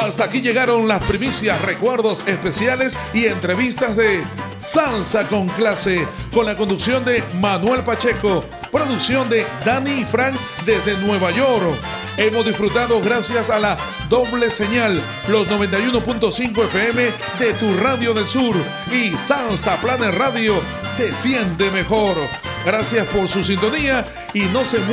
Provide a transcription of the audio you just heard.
Hasta aquí llegaron las primicias, recuerdos especiales y entrevistas de Salsa con Clase, con la conducción de Manuel Pacheco, producción de Dani y Frank desde Nueva York. Hemos disfrutado gracias a la doble señal, los 91.5 FM de tu Radio del Sur y Salsa Planet Radio se siente mejor. Gracias por su sintonía y no se